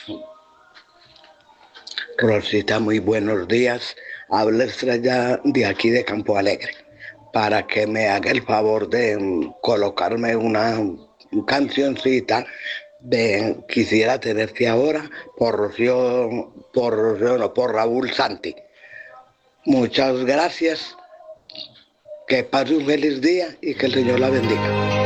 Rosita, muy buenos días. Habla Estrella de aquí de Campo Alegre. Para que me haga el favor de colocarme una cancioncita de Quisiera tenerte ahora por Raúl Santi. Muchas gracias. Que pase un feliz día y que el Señor la bendiga.